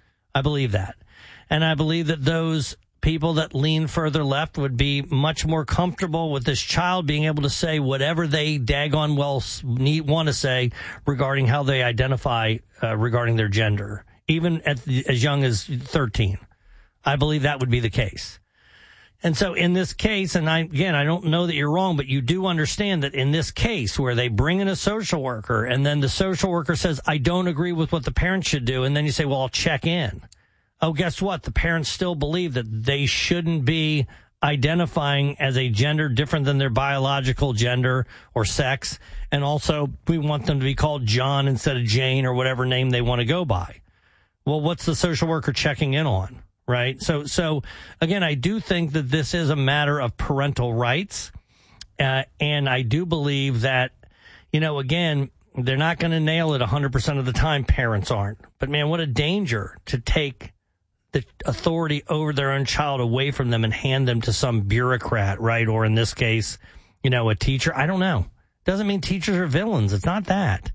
I believe that. And I believe that those people that lean further left would be much more comfortable with this child being able to say whatever they daggone well need, want to say regarding how they identify uh, regarding their gender, even at the, as young as thirteen. I believe that would be the case. And so in this case, and I, again, I don't know that you're wrong, but you do understand that in this case where they bring in a social worker and then the social worker says, I don't agree with what the parents should do. And then you say, well, I'll check in. Oh, guess what? The parents still believe that they shouldn't be identifying as a gender different than their biological gender or sex. And also, we want them to be called John instead of Jane or whatever name they want to go by. Well, what's the social worker checking in on, right? So, so again, I do think that this is a matter of parental rights. Uh, and I do believe that, you know, again, they're not going to nail it one hundred percent of the time. Parents aren't. But, man, what a danger to take the authority over their own child away from them and hand them to some bureaucrat, right? Or in this case, you know, a teacher. I don't know. Doesn't mean teachers are villains. It's not that.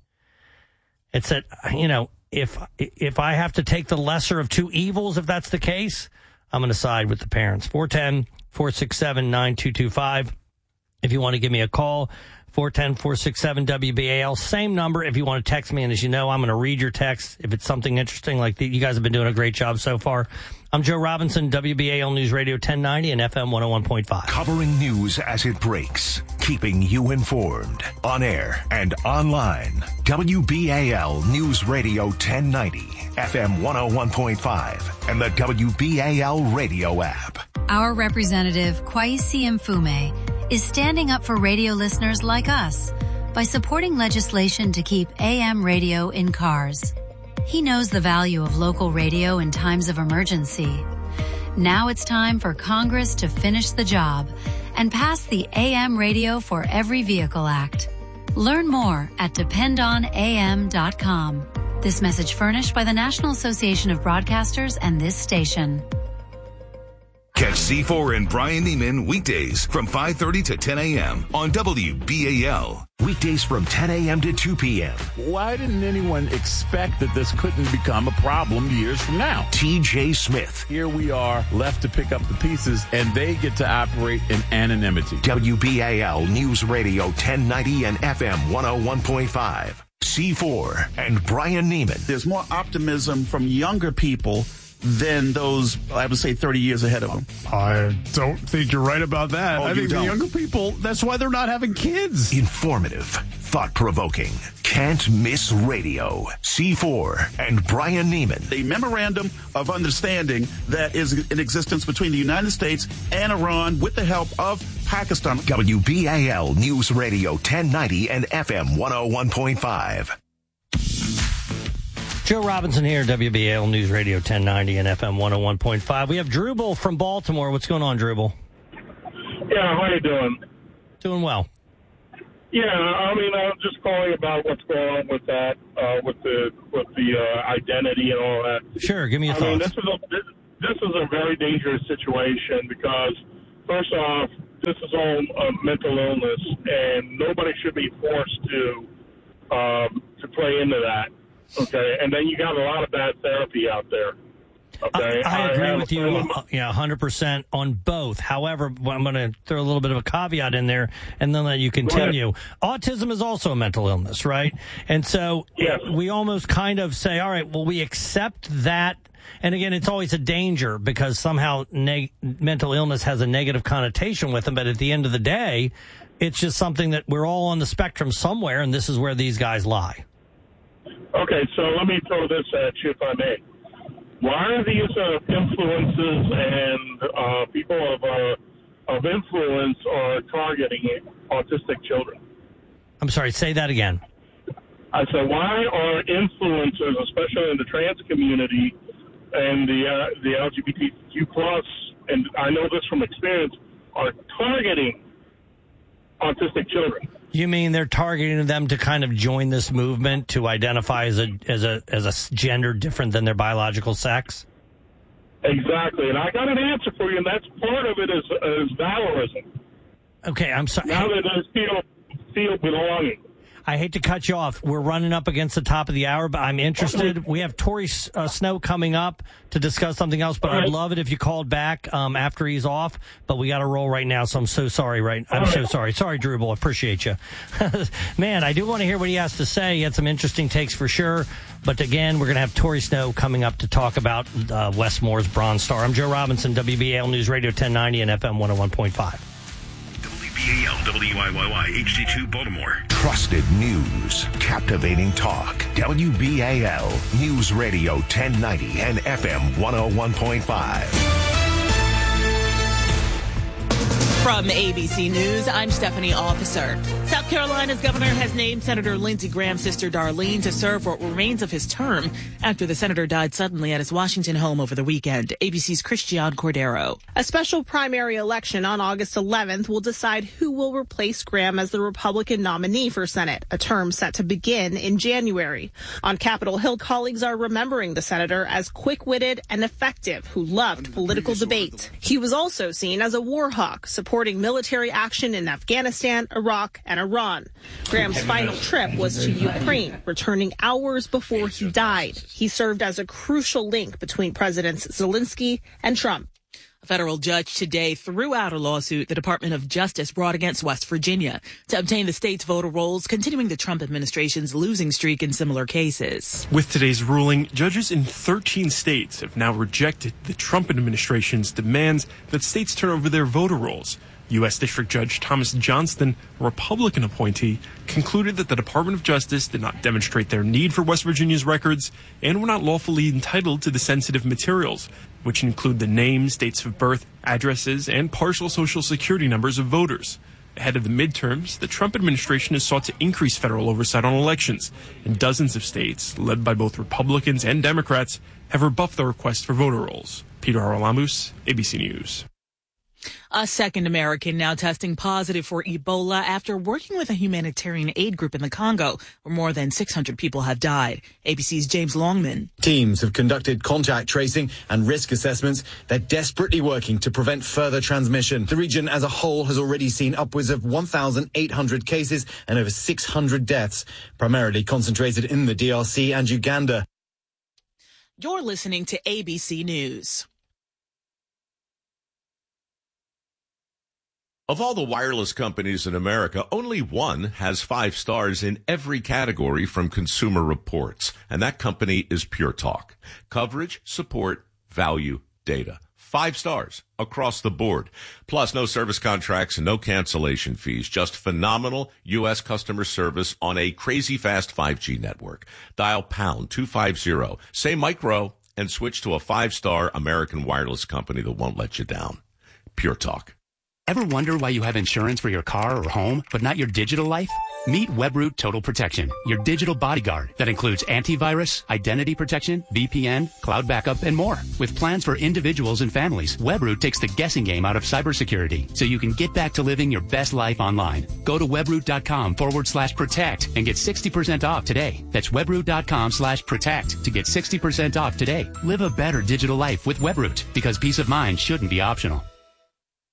It's that, you know, if if I have to take the lesser of two evils, if that's the case, I'm going to side with the parents. four one zero, four six seven, nine two two five. If you want to give me a call, four one zero, four six seven, W B A L. Same number if you want to text me. And as you know, I'm going to read your text if it's something interesting like the, you guys have been doing a great job so far. I'm Joe Robinson, W B A L News Radio ten ninety and F M one oh one point five. Covering news as it breaks, keeping you informed, on air and online. W B A L News Radio ten ninety, F M one oh one point five, and the W B A L radio app. Our representative, Kwesi Mfume, is standing up for radio listeners like us by supporting legislation to keep A M radio in cars. He knows the value of local radio in times of emergency. Now it's time for Congress to finish the job and pass the A M Radio for Every Vehicle Act. Learn more at depend on A M dot com. This message furnished by the National Association of Broadcasters and this station. Catch C four and Brian Neiman weekdays from five thirty to ten a.m. on W B A L. Weekdays from ten a.m. to two p.m. Why didn't anyone expect that this couldn't become a problem years from now? T J Smith. Here we are, left to pick up the pieces, and they get to operate in anonymity. W B A L News Radio ten ninety and F M one oh one point five. C four and Brian Neiman. There's more optimism from younger people than those, I would say, thirty years ahead of them. I don't think you're right about that. Oh, I think don't. the younger people, that's why they're not having kids. Informative, thought-provoking, can't miss radio. C four and Brian Neiman. The memorandum of understanding that is in existence between the United States and Iran with the help of Pakistan. W B A L News Radio ten ninety and F M one oh one point five. Joe Robinson here, W B A L News Radio ten ninety and F M one oh one point five. We have Drubal from Baltimore. What's going on, Drubal? Yeah, how you doing? Doing well. Yeah, I mean, I'm just calling about what's going on with that, uh, with the with the uh, identity and all that. Sure, give me your I thoughts. mean, this is a this, this is a very dangerous situation because, first off, this is all uh, mental illness, and nobody should be forced to um, to play into that. Okay, and then you got a lot of bad therapy out there. Okay, I, I agree have with a you, friend of uh, yeah, one hundred percent on both. However, I'm going to throw a little bit of a caveat in there and then let you continue. Autism is also a mental illness, right? And so Yes. we almost kind of say, all right, well, we accept that. And again, it's always a danger because somehow neg- mental illness has a negative connotation with them. But at the end of the day, it's just something that we're all on the spectrum somewhere, and this is where these guys lie. Okay, so let me throw this at you, if I may. Why are these uh, influences and uh, people of uh, of influence are targeting autistic children? I'm sorry, say that again. I said, why are influencers, especially in the trans community and the uh, the L G B T Q plus, and I know this from experience, are targeting autistic children? You mean they're targeting them to kind of join this movement to identify as a as a as a gender different than their biological sex? Exactly, and I got an answer for you, and that's part of it is is valorism. Okay, I'm sorry. Now that they feel feel belonging. I hate to cut you off. We're running up against the top of the hour, but I'm interested. We have Tori uh, Snow coming up to discuss something else, but I'd love it if you called back um, after he's off. But we got to roll right now, so I'm so sorry. Right, I'm so sorry. Sorry, Drupal. I appreciate you, man. I do want to hear what he has to say. He had some interesting takes for sure. But again, we're going to have Tori Snow coming up to talk about uh, Wes Moore's Bronze Star. I'm Joe Robinson, W B A L News Radio ten ninety and F M one oh one point five. W B A L, W I Y Y, H D two Baltimore. Trusted news, captivating talk. W B A L News Radio ten ninety and F M one oh one point five. From A B C News, I'm Stephanie Officer. South Carolina's governor has named Senator Lindsey Graham's sister Darlene to serve what remains of his term after the senator died suddenly at his Washington home over the weekend. A B C's Christiane Cordero. A special primary election on August eleventh will decide who will replace Graham as the Republican nominee for Senate, a term set to begin in January. On Capitol Hill, colleagues are remembering the senator as quick-witted and effective who loved political debate. He was also seen as a war hawk, supporting military action in Afghanistan, Iraq, and Iran. Graham's final trip was to Ukraine, returning hours before he died. He served as a crucial link between Presidents Zelensky and Trump. A federal judge today threw out a lawsuit the Department of Justice brought against West Virginia to obtain the state's voter rolls, continuing the Trump administration's losing streak in similar cases. With today's ruling, judges in thirteen states have now rejected the Trump administration's demands that states turn over their voter rolls. U S District Judge Thomas Johnston, a Republican appointee, concluded that the Department of Justice did not demonstrate their need for West Virginia's records and were not lawfully entitled to the sensitive materials, which include the names, dates of birth, addresses, and partial social security numbers of voters. Ahead of the midterms, the Trump administration has sought to increase federal oversight on elections, and dozens of states, led by both Republicans and Democrats, have rebuffed the request for voter rolls. Peter Haralamus, A B C News. A second American now testing positive for Ebola after working with a humanitarian aid group in the Congo, where more than six hundred people have died. A B C's James Longman. Teams have conducted contact tracing and risk assessments. They're desperately working to prevent further transmission. The region as a whole has already seen upwards of one thousand eight hundred cases and over six hundred deaths, primarily concentrated in the D R C and Uganda. You're listening to A B C News. Of all the wireless companies in America, only one has five stars in every category from Consumer Reports, and that company is Pure Talk. Coverage, support, value, data. Five stars across the board. Plus, no service contracts and no cancellation fees. Just phenomenal U S customer service on a crazy fast five G network. Dial pound two fifty, say micro, and switch to a five-star American wireless company that won't let you down. Pure Talk. Ever wonder why you have insurance for your car or home, but not your digital life? Meet Webroot Total Protection, your digital bodyguard that includes antivirus, identity protection, V P N, cloud backup, and more. With plans for individuals and families, Webroot takes the guessing game out of cybersecurity so you can get back to living your best life online. Go to webroot.com forward slash protect and get sixty percent off today. That's webroot.com slash protect to get sixty percent off today. Live a better digital life with Webroot because peace of mind shouldn't be optional.